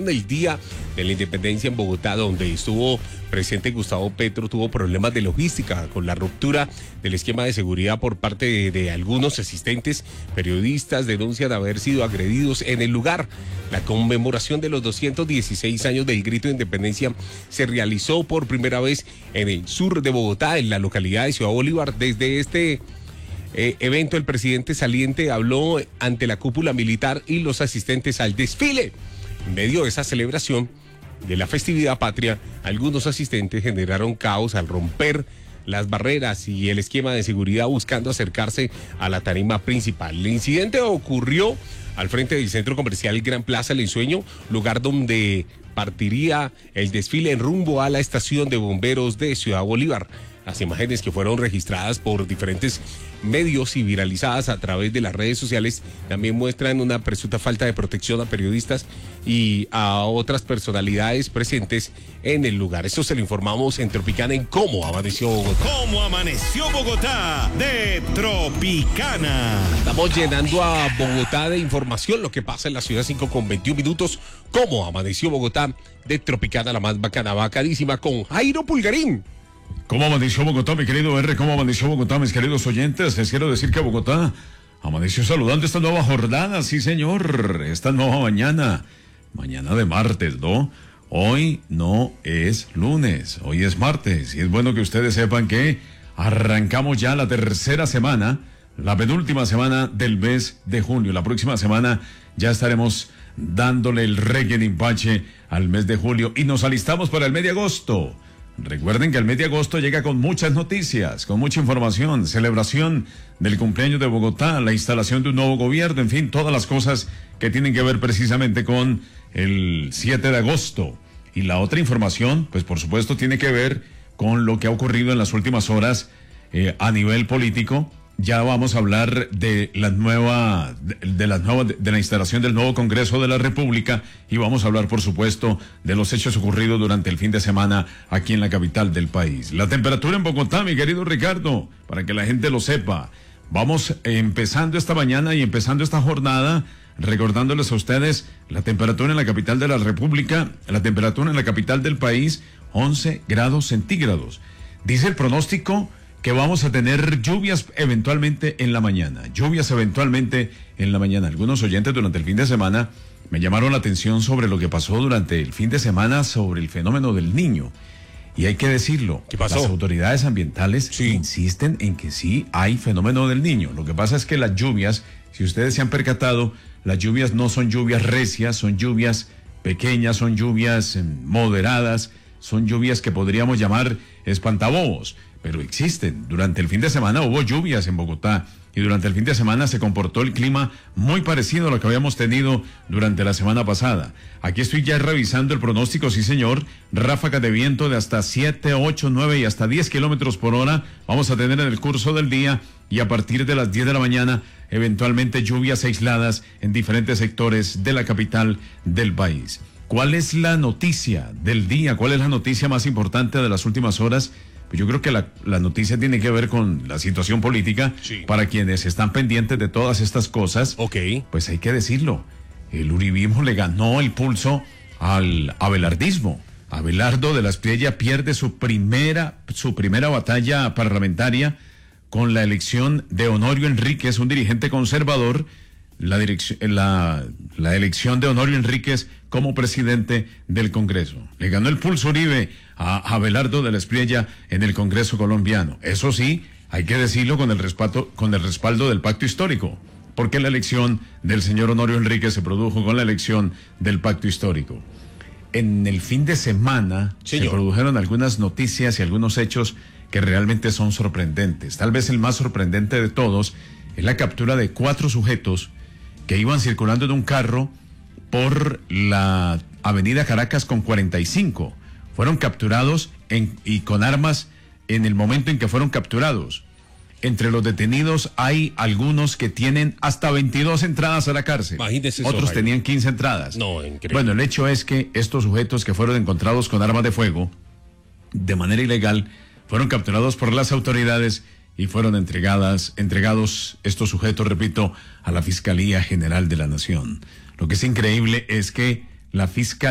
celebraron el Día de la Independencia en Bogotá, donde estuvo presente Gustavo Petro, tuvo problemas de logística con la ruptura del esquema de seguridad por parte de algunos asistentes. Periodistas denuncian haber sido agredidos en el lugar. La conmemoración de los 216 años del Grito de Independencia se realizó por primera vez en el sur de Bogotá, en la localidad de Ciudad Bolívar. Desde este evento, el presidente saliente habló ante la cúpula militar y los asistentes al desfile. En medio de esa celebración de la festividad patria, algunos asistentes generaron caos al romper las barreras y el esquema de seguridad buscando acercarse a la tarima principal. El incidente ocurrió al frente del centro comercial Gran Plaza El Ensueño, lugar donde partiría el desfile en rumbo a la estación de bomberos de Ciudad Bolívar. Las imágenes que fueron registradas por diferentes medios y viralizadas a través de las redes sociales también muestran una presunta falta de protección a periodistas y a otras personalidades presentes en el lugar. Esto se lo informamos en Tropicana en Cómo Amaneció Bogotá. Cómo Amaneció Bogotá de Tropicana. Estamos llenando a Bogotá de información, lo que pasa en la ciudad, 5:21. Cómo Amaneció Bogotá de Tropicana, la más bacana, bacadísima, con Jairo Pulgarín. ¿Cómo amaneció Bogotá, mi querido R? ¿Cómo amaneció Bogotá, mis queridos oyentes? Les quiero decir que Bogotá amaneció saludando esta nueva jornada, sí señor, esta nueva mañana de martes, ¿no? Hoy no es lunes, hoy es martes, y es bueno que ustedes sepan que arrancamos ya la tercera semana, la penúltima semana del mes de junio. La próxima semana ya estaremos dándole el reggae en empache al mes de julio y nos alistamos para el mes de agosto. Recuerden que el mes de agosto llega con muchas noticias, con mucha información, celebración del cumpleaños de Bogotá, la instalación de un nuevo gobierno, en fin, todas las cosas que tienen que ver precisamente con el 7 de agosto. Y la otra información, pues por supuesto, tiene que ver con lo que ha ocurrido en las últimas horas a nivel político. Ya vamos a hablar de la instalación del nuevo Congreso de la República y vamos a hablar, por supuesto, de los hechos ocurridos durante el fin de semana aquí en la capital del país. La temperatura en Bogotá, mi querido Ricardo, para que la gente lo sepa. Vamos empezando esta mañana y empezando esta jornada, recordándoles a ustedes la temperatura en la capital de la República, la temperatura en la capital del país, 11 grados centígrados. Dice el pronóstico que vamos a tener lluvias eventualmente en la mañana. Algunos oyentes durante el fin de semana me llamaron la atención sobre lo que pasó durante el fin de semana sobre el fenómeno del Niño. Y hay que decirlo, ¿qué pasó? Las autoridades ambientales insisten en que sí hay fenómeno del Niño. Lo que pasa es que las lluvias, si ustedes se han percatado, las lluvias no son lluvias recias, son lluvias pequeñas, son lluvias moderadas, son lluvias que podríamos llamar espantabobos. Pero existen. Durante el fin de semana hubo lluvias en Bogotá y durante el fin de semana se comportó el clima muy parecido a lo que habíamos tenido durante la semana pasada. Aquí estoy ya revisando el pronóstico, sí señor, ráfagas de viento de hasta 7, 8, 9 y hasta 10 kilómetros por hora vamos a tener en el curso del día y a partir de las 10 de la mañana eventualmente lluvias aisladas en diferentes sectores de la capital del país. ¿Cuál es la noticia del día? ¿Cuál es la noticia más importante de las últimas horas? Yo creo que la noticia tiene que ver con la situación política. Sí. Para quienes están pendientes de todas estas cosas, pues hay que decirlo. El uribismo le ganó el pulso al abelardismo. Abelardo de la Espriella pierde su primera batalla parlamentaria con la elección de Honorio Enríquez, un dirigente conservador. La elección de Honorio Enríquez como presidente del Congreso. Le ganó el pulso Uribe a Abelardo de la Espriella en el Congreso colombiano. Eso sí, hay que decirlo con el respaldo del pacto histórico, porque la elección del señor Honorio Enríquez se produjo con la elección del pacto histórico. En el fin de semana se produjeron algunas noticias y algunos hechos que realmente son sorprendentes. Tal vez el más sorprendente de todos es la captura de 4 sujetos que iban circulando en un carro por la avenida Caracas con 45. Fueron capturados y con armas en el momento en que fueron capturados. Entre los detenidos hay algunos que tienen hasta 22 entradas a la cárcel. Imagínese Otros eso, tenían 15 entradas. No, increíble. Bueno, el hecho es que estos sujetos que fueron encontrados con armas de fuego de manera ilegal fueron capturados por las autoridades y fueron entregados estos sujetos, repito, a la Fiscalía General de la Nación. Lo que es increíble es que la Fiscalía